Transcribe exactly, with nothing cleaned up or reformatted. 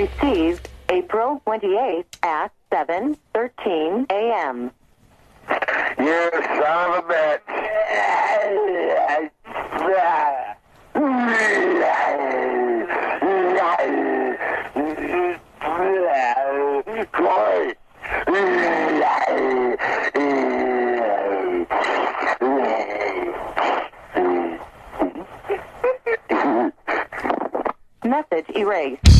Received April twenty-eighth at seven thirteen a.m. You son of a bitch. Corey. Message erased.